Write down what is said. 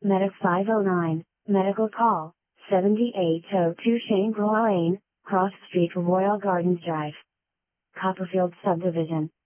Medic 509, medical call, 7802 Shangri-La Lane, Cross Street, Royal Gardens Drive, Copperfield Subdivision.